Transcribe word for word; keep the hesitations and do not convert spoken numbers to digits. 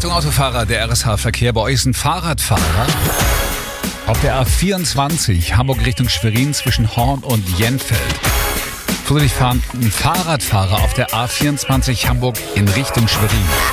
Achtung Autofahrer, der R S H-Verkehr. Bei euch ist ein Fahrradfahrer auf der A vierundzwanzig Hamburg Richtung Schwerin zwischen Horn und Jenfeld. Vorsichtig fahren, ein Fahrradfahrer auf der A vierundzwanzig Hamburg in Richtung Schwerin.